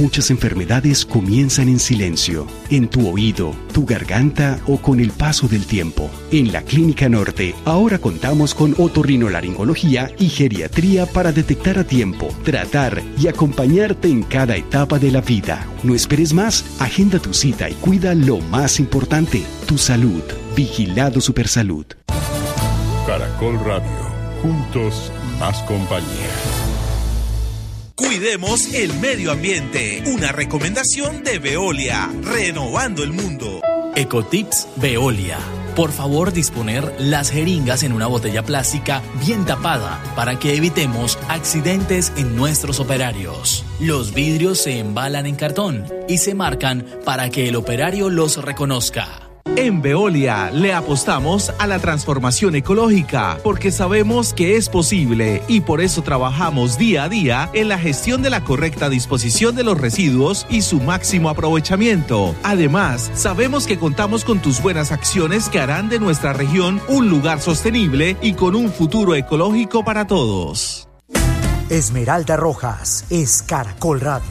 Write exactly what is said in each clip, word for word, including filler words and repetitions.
Muchas enfermedades comienzan en silencio, en tu oído, tu garganta o con el paso del tiempo. En la Clínica Norte, ahora contamos con otorrinolaringología y geriatría para detectar a tiempo, tratar y acompañarte en cada etapa de la vida. No esperes más, agenda tu cita y cuida lo más importante, tu salud. Vigilado Supersalud. Caracol Radio, juntos más compañía. Cuidemos el medio ambiente. Una recomendación de Veolia, renovando el mundo. Ecotips Veolia. Por favor, disponer las jeringas en una botella plástica bien tapada para que evitemos accidentes en nuestros operarios. Los vidrios se embalan en cartón y se marcan para que el operario los reconozca. En Veolia le apostamos a la transformación ecológica porque sabemos que es posible y por eso trabajamos día a día en la gestión de la correcta disposición de los residuos y su máximo aprovechamiento. Además, sabemos que contamos con tus buenas acciones que harán de nuestra región un lugar sostenible y con un futuro ecológico para todos. Esmeralda Rojas es Caracol Radio.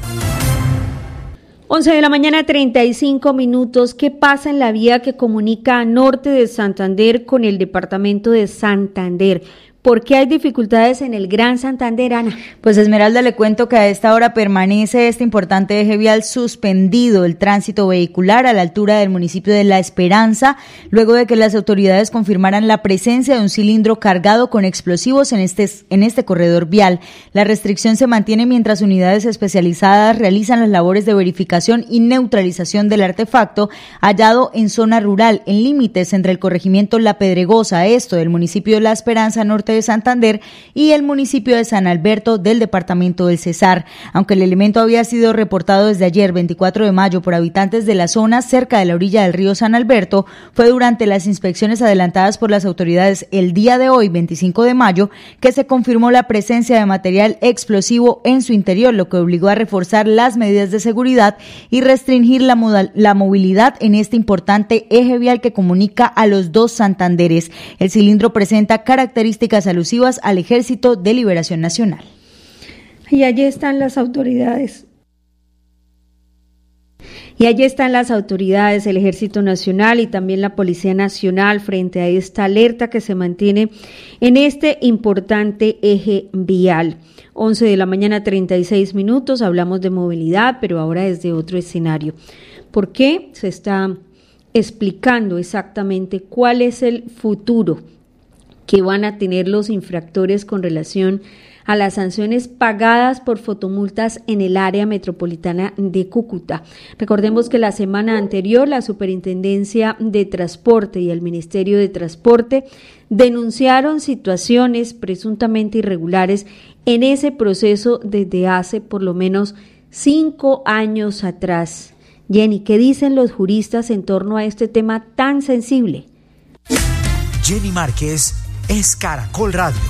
once de la mañana, treinta y cinco minutos. ¿Qué pasa en la vía que comunica norte de Santander con el departamento de Santander? ¿Por qué hay dificultades en el Gran Santander, Ana? Pues Esmeralda, le cuento que a esta hora permanece este importante eje vial suspendido, el tránsito vehicular a la altura del municipio de La Esperanza, luego de que las autoridades confirmaran la presencia de un cilindro cargado con explosivos en este, en este corredor vial. La restricción se mantiene mientras unidades especializadas realizan las labores de verificación y neutralización del artefacto hallado en zona rural, en límites entre el corregimiento La Pedregosa, esto del municipio de La Esperanza, norte de Santander, y el municipio de San Alberto del departamento del Cesar. Aunque el elemento había sido reportado desde ayer, veinticuatro de mayo, por habitantes de la zona cerca de la orilla del río San Alberto, fue durante las inspecciones adelantadas por las autoridades el día de hoy, veinticinco de mayo, que se confirmó la presencia de material explosivo en su interior, lo que obligó a reforzar las medidas de seguridad y restringir la, modal, la movilidad en este importante eje vial que comunica a los dos Santanderes. El cilindro presenta características alusivas al Ejército de Liberación Nacional. Y allí están las autoridades. Y allí están las autoridades, el Ejército Nacional y también la Policía Nacional frente a esta alerta que se mantiene en este importante eje vial. once de la mañana, treinta y seis minutos, hablamos de movilidad, pero ahora desde otro escenario. ¿Por qué? Se está explicando exactamente cuál es el futuro que van a tener los infractores con relación a las sanciones pagadas por fotomultas en el área metropolitana de Cúcuta. Recordemos que la semana anterior la Superintendencia de Transporte y el Ministerio de Transporte denunciaron situaciones presuntamente irregulares en ese proceso desde hace por lo menos cinco años atrás. Jenny, ¿qué dicen los juristas en torno a este tema tan sensible? Jenny Márquez es Caracol Radio.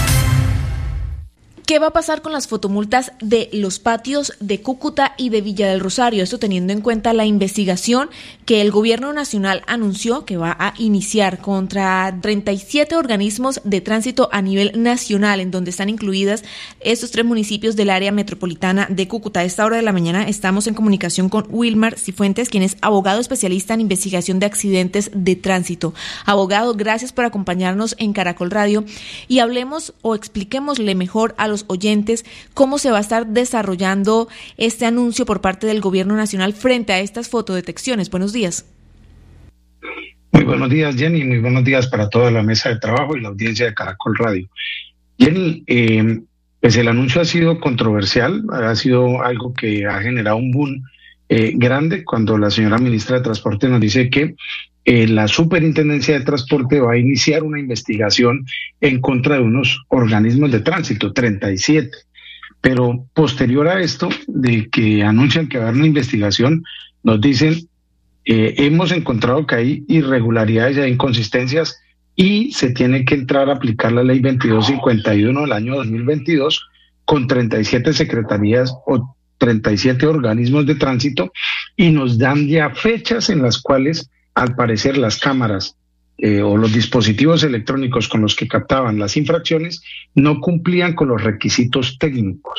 ¿Qué va a pasar con las fotomultas de los patios de Cúcuta y de Villa del Rosario? Esto teniendo en cuenta la investigación que el Gobierno Nacional anunció que va a iniciar contra treinta y siete organismos de tránsito a nivel nacional, en donde están incluidas estos tres municipios del área metropolitana de Cúcuta. A esta hora de la mañana estamos en comunicación con Wilmar Cifuentes, quien es abogado especialista en investigación de accidentes de tránsito. Abogado, gracias por acompañarnos en Caracol Radio y hablemos o expliquémosle mejor a los oyentes cómo se va a estar desarrollando este anuncio por parte del Gobierno Nacional frente a estas fotodetecciones. Buenos días. Muy buenos días, Jenny, muy buenos días para toda la mesa de trabajo y la audiencia de Caracol Radio. Jenny, eh, pues el anuncio ha sido controversial, ha sido algo que ha generado un boom eh, grande cuando la señora ministra de Transporte nos dice que Eh, la Superintendencia de Transporte va a iniciar una investigación en contra de unos organismos de tránsito, treinta y siete. Pero posterior a esto, de que anuncian que va a haber una investigación, nos dicen, eh, hemos encontrado que hay irregularidades e inconsistencias y se tiene que entrar a aplicar la ley veintidós cincuenta y uno del año dos mil veintidós con treinta y siete secretarías o treinta y siete organismos de tránsito, y nos dan ya fechas en las cuales al parecer las cámaras eh, o los dispositivos electrónicos con los que captaban las infracciones no cumplían con los requisitos técnicos.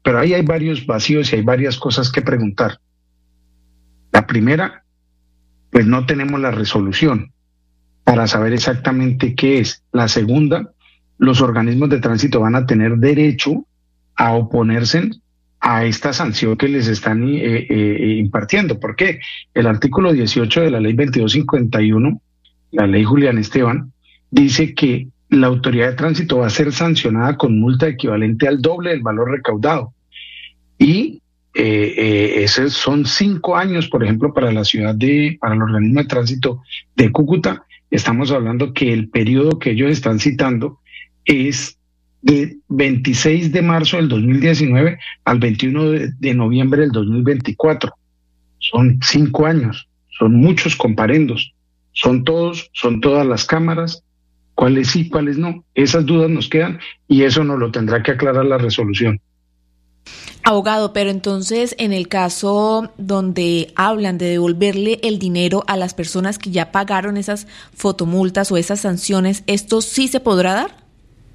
pero ahí hay varios vacíos y hay varias cosas que preguntar. La primera, pues no tenemos la resolución para saber exactamente qué es. La segunda, los organismos de tránsito van a tener derecho a oponerse a esta sanción que les están eh, eh, impartiendo. ¿Por qué? El artículo dieciocho de la ley veintidós cincuenta y uno, la ley Julián Esteban, dice que la autoridad de tránsito va a ser sancionada con multa equivalente al doble del valor recaudado. Y eh, eh, esos son cinco años, por ejemplo, para la ciudad de, para el organismo de tránsito de Cúcuta. Estamos hablando que el periodo que ellos están citando es de veintiséis de marzo del dos mil diecinueve al veintiuno de, de noviembre del dos mil veinticuatro. Son cinco años, son muchos comparendos, son todos, son todas las cámaras, cuáles sí, cuáles no. Esas dudas nos quedan y eso nos lo tendrá que aclarar la resolución. Abogado, pero entonces en el caso donde hablan de devolverle el dinero a las personas que ya pagaron esas fotomultas o esas sanciones, ¿esto sí se podrá dar?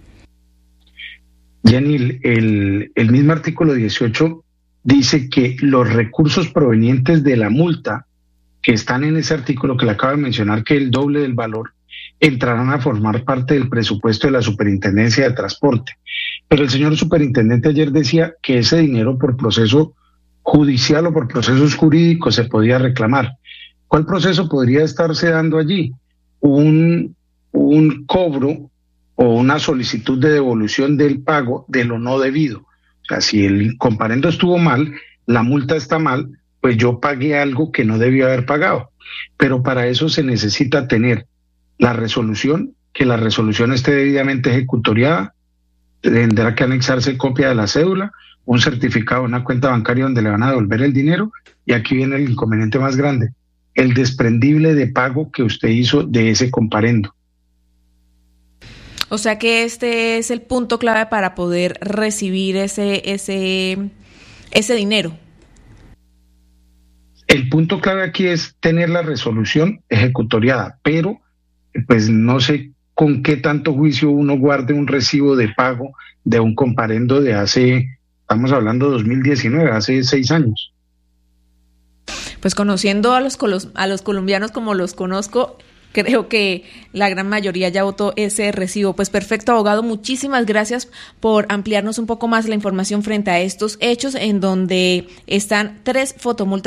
Jenny, el, el mismo artículo dieciocho dice que los recursos provenientes de la multa que están en ese artículo que le acabo de mencionar, que es el doble del valor, entrarán a formar parte del presupuesto de la Superintendencia de Transporte. Pero el señor superintendente ayer decía que ese dinero por proceso judicial o por procesos jurídicos se podía reclamar. ¿Cuál proceso podría estarse dando allí? Un, un cobro o una solicitud de devolución del pago de lo no debido. O sea, si el comparendo estuvo mal, la multa está mal, pues yo pagué algo que no debía haber pagado. Pero para eso se necesita tener la resolución, que la resolución esté debidamente ejecutoriada, tendrá que anexarse copia de la cédula, un certificado, una cuenta bancaria donde le van a devolver el dinero, y aquí viene el inconveniente más grande, el desprendible de pago que usted hizo de ese comparendo. O sea que este es el punto clave para poder recibir ese, ese, ese dinero. El punto clave aquí es tener la resolución ejecutoriada, pero pues no sé con qué tanto juicio uno guarde un recibo de pago de un comparendo de hace, estamos hablando de dos mil diecinueve, hace seis años. Pues conociendo a los, a los colombianos como los conozco, creo que la gran mayoría ya votó ese recibo. Pues perfecto, abogado, muchísimas gracias por ampliarnos un poco más la información frente a estos hechos en donde están tres fotomultas